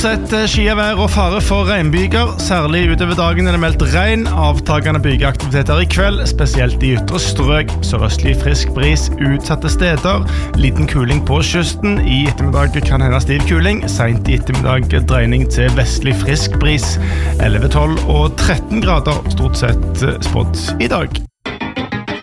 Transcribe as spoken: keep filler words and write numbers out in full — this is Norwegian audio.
sett skyvær og fare for regnbyger. Særlig utover dagen er det meldt regn, avtagende bygeaktiviteter i kveld, spesielt i ytre strøk, sørøstlig frisk bris utsatte steder, liten kuling på kysten, i ettermiddag kan hende stiv kuling, sent i ettermiddag dreining til vestlig frisk bris, elleve, tolv og tretten grader stort sett spådd i dag.